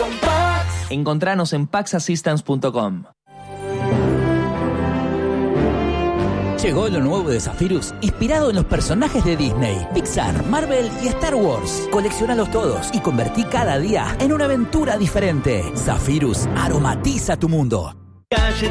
con Pax. Encontranos en paxassistance.com. Llegó lo nuevo de Zephyrus, inspirado en los personajes de Disney, Pixar, Marvel y Star Wars. Coleccionalos todos y convertí cada día en una aventura diferente. Zephyrus aromatiza tu mundo. Calle